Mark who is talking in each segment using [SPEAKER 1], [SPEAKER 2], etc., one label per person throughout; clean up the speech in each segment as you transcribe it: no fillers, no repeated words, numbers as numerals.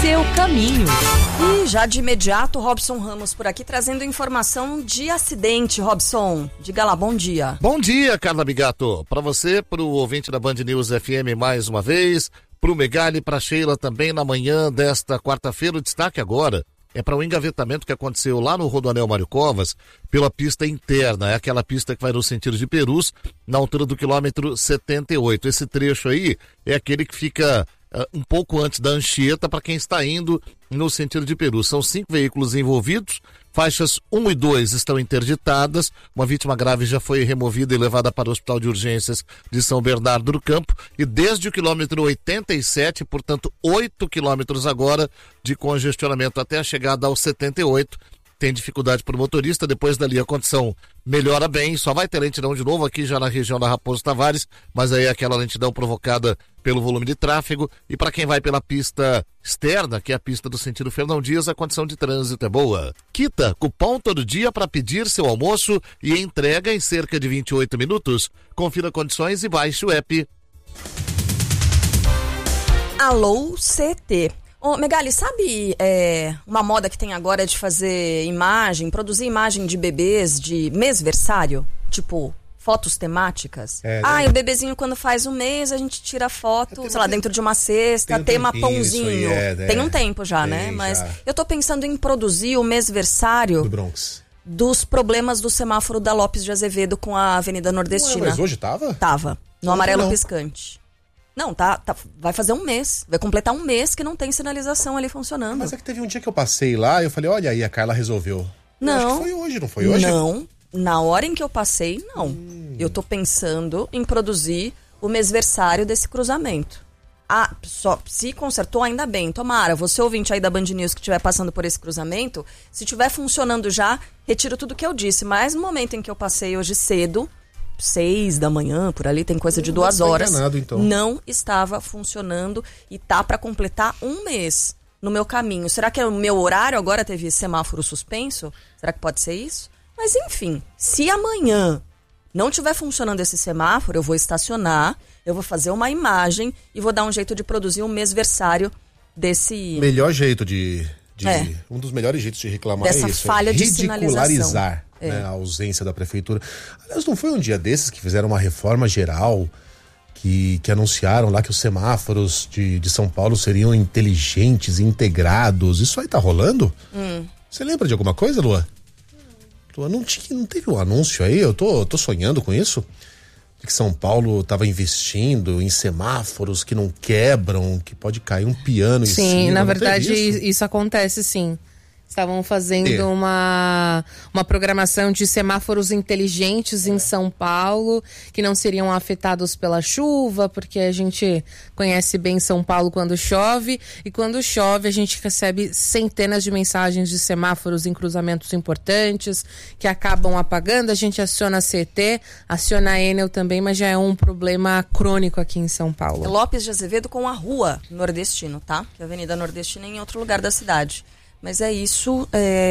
[SPEAKER 1] seu caminho. E já de imediato, Robson Ramos por aqui, trazendo informação de acidente. Robson, diga lá, bom dia.
[SPEAKER 2] Bom dia, Carla Bigato. Para você, para o ouvinte da Band News FM mais uma vez, para o Megali e para a Sheila também na manhã desta quarta-feira. O destaque agora é para o engavetamento que aconteceu lá no Rodoanel Mário Covas, pela pista interna, é aquela pista que vai no sentido de Perus, na altura do quilômetro 78. Esse trecho aí é aquele que fica um pouco antes da Anchieta para quem está indo no sentido de Perus. São 5 veículos envolvidos, faixas 1 e 2 estão interditadas, uma vítima grave já foi removida e levada para o Hospital de Urgências de São Bernardo do Campo, e desde o quilômetro 87, portanto 8 quilômetros agora de congestionamento até a chegada ao 78, tem dificuldade para o motorista. Depois dali a condição melhora bem, só vai ter lentidão de novo aqui já na região da Raposo Tavares, mas aí é aquela lentidão provocada pelo volume de tráfego. E para quem vai pela pista externa, que é a pista do sentido Fernão Dias, a condição de trânsito é boa. Quita, cupom todo dia para pedir seu almoço e entrega em cerca de 28 minutos. Confira condições e baixe o app.
[SPEAKER 1] Alô, CT. Ô, Megali, sabe uma moda que tem agora de fazer imagem, produzir imagem de bebês de mêsversário? Tipo, fotos temáticas? E o bebezinho quando faz um mês, a gente tira foto, sei lá, dentro de uma cesta, tema pãozinho. Tem um tempo já, né? Mas já. Eu tô pensando em produzir o mêsversário
[SPEAKER 3] do Bronx,
[SPEAKER 1] dos problemas do semáforo da Lopes de Azevedo com a Avenida Nordestina.
[SPEAKER 3] Mas hoje tava?
[SPEAKER 1] Tava, no amarelo piscante. Não, vai fazer um mês, vai completar um mês que não tem sinalização ali funcionando.
[SPEAKER 3] Mas é que teve um dia que eu passei lá e eu falei, olha aí, a Carla resolveu.
[SPEAKER 1] Não.
[SPEAKER 3] Eu acho que foi hoje, não foi hoje?
[SPEAKER 1] Não, na hora em que eu passei, não. Eu tô pensando em produzir o mêsversário desse cruzamento. Só se consertou, ainda bem. Tomara, você ouvinte aí da Band News que estiver passando por esse cruzamento, se estiver funcionando já, retiro tudo que eu disse. Mas no momento em que eu passei hoje cedo, 6 da manhã, por ali, tem coisa de 2 horas,
[SPEAKER 3] enganado, então.
[SPEAKER 1] Não estava funcionando e tá para completar um mês no meu caminho. Será que o meu horário agora teve semáforo suspenso? Será que pode ser isso? Mas enfim, se amanhã não estiver funcionando esse semáforo, eu vou estacionar, eu vou fazer uma imagem e vou dar um jeito de produzir um mêsversário desse...
[SPEAKER 3] Melhor jeito um dos melhores jeitos de reclamar
[SPEAKER 1] dessa
[SPEAKER 3] é isso,
[SPEAKER 1] falha de
[SPEAKER 3] ridicularizar, né, a ausência da prefeitura. Aliás, não foi um dia desses que fizeram uma reforma geral que anunciaram lá que os semáforos de São Paulo seriam inteligentes, integrados? Isso aí tá rolando? Você lembra de alguma coisa, Lua? Lua, não teve um anúncio aí? Eu tô sonhando com isso? Que São Paulo estava investindo em semáforos que não quebram, que pode cair um piano em cima.
[SPEAKER 4] Sim, na verdade isso acontece, sim. Estavam fazendo uma programação de semáforos inteligentes em São Paulo, que não seriam afetados pela chuva, porque a gente conhece bem São Paulo quando chove, e quando chove a gente recebe centenas de mensagens de semáforos em cruzamentos importantes, que acabam apagando. A gente aciona a CET, aciona a Enel também, mas já é um problema crônico aqui em São Paulo.
[SPEAKER 1] Lopes de Azevedo com a rua Nordestino, tá? Que a Avenida Nordestina é em outro lugar da cidade. Mas é isso,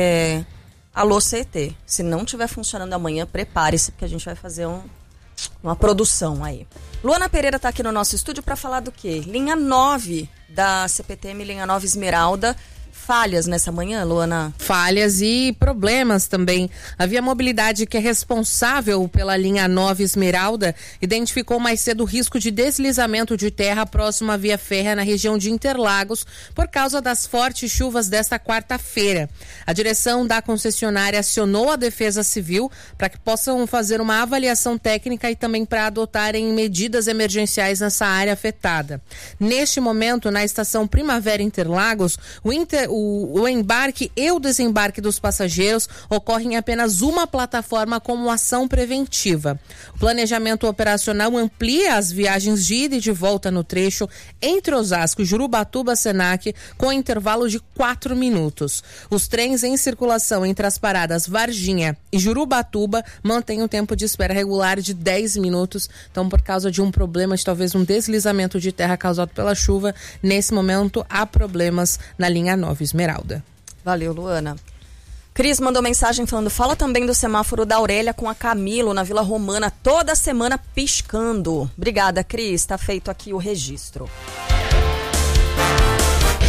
[SPEAKER 1] alô CET, se não estiver funcionando amanhã, prepare-se, porque a gente vai fazer uma produção aí. Luana Pereira está aqui no nosso estúdio para falar do quê? Linha 9 da CPTM, linha 9 Esmeralda. Falhas nessa manhã, Luana?
[SPEAKER 4] Falhas e problemas também. A Via Mobilidade, que é responsável pela linha 9 Esmeralda, identificou mais cedo o risco de deslizamento de terra próximo à via férrea na região de Interlagos por causa das fortes chuvas desta quarta-feira. A direção da concessionária acionou a Defesa Civil para que possam fazer uma avaliação técnica e também para adotarem medidas emergenciais nessa área afetada. Neste momento, na estação Primavera Interlagos, o embarque e o desembarque dos passageiros ocorrem em apenas uma plataforma como ação preventiva. O planejamento operacional amplia as viagens de ida e de volta no trecho entre Osasco e Jurubatuba-Senac com intervalo de 4 minutos. Os trens em circulação entre as paradas Varginha e Jurubatuba mantêm um tempo de espera regular de 10 minutos. Então, por causa de um problema de talvez um deslizamento de terra causado pela chuva, nesse momento há problemas na linha 9 Esmeralda.
[SPEAKER 1] Valeu, Luana. Cris mandou mensagem falando, fala também do semáforo da Aurélia com a Camilo na Vila Romana, toda semana piscando. Obrigada, Cris, tá feito aqui o registro.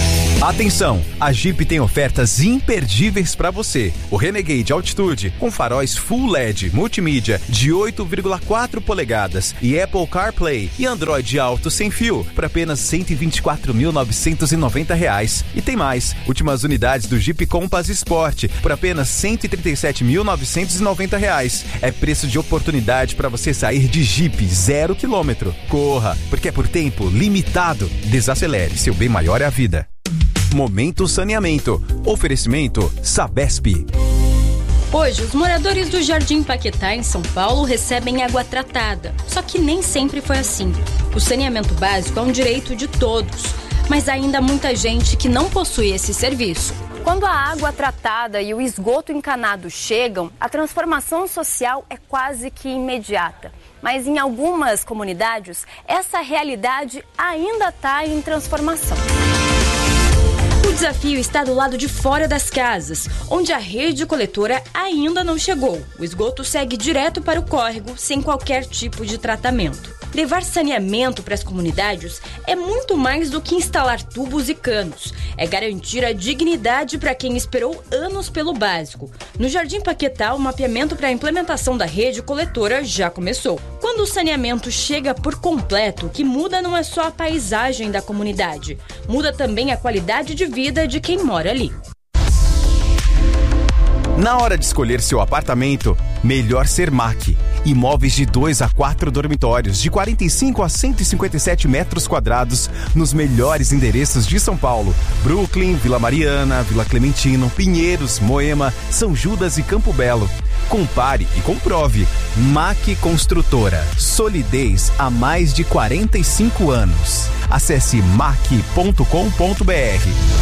[SPEAKER 5] Atenção, a Jeep tem ofertas imperdíveis para você. O Renegade Altitude com faróis Full LED multimídia de 8,4 polegadas e Apple CarPlay e Android Auto sem fio por apenas R$ 124.990. E tem mais, últimas unidades do Jeep Compass Sport por apenas R$ 137.990. É preço de oportunidade para você sair de Jeep 0 km. Corra, porque é por tempo limitado. Desacelere, seu bem maior é a vida. Momento Saneamento. Oferecimento Sabesp.
[SPEAKER 6] Hoje, os moradores do Jardim Paquetá, em São Paulo, recebem água tratada. Só que nem sempre foi assim. O saneamento básico é um direito de todos, mas ainda há muita gente que não possui esse serviço.
[SPEAKER 7] Quando a água tratada e o esgoto encanado chegam, a transformação social é quase que imediata. Mas em algumas comunidades, essa realidade ainda está em transformação.
[SPEAKER 6] O desafio está do lado de fora das casas, onde a rede coletora ainda não chegou. O esgoto segue direto para o córrego, sem qualquer tipo de tratamento. Levar saneamento para as comunidades é muito mais do que instalar tubos e canos. É garantir a dignidade para quem esperou anos pelo básico. No Jardim Paquetá, o mapeamento para a implementação da rede coletora já começou. Quando o saneamento chega por completo, o que muda não é só a paisagem da comunidade. Muda também a qualidade de vida de quem mora ali.
[SPEAKER 5] Na hora de escolher seu apartamento, melhor ser MAC. Imóveis de 2 a 4 dormitórios, de 45 a 157 metros quadrados, nos melhores endereços de São Paulo: Brooklyn, Vila Mariana, Vila Clementino, Pinheiros, Moema, São Judas e Campo Belo. Compare e comprove. MAC Construtora. Solidez há mais de 45 anos. Acesse mac.com.br.